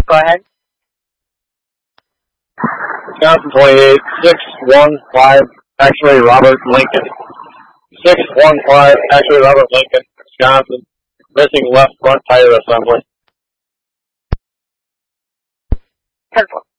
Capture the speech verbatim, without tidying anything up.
Go ahead. Wisconsin twenty-eight, six one five, actually Robert Lincoln. six one five, actually Robert Lincoln, Wisconsin. Missing left front tire assembly. ten four.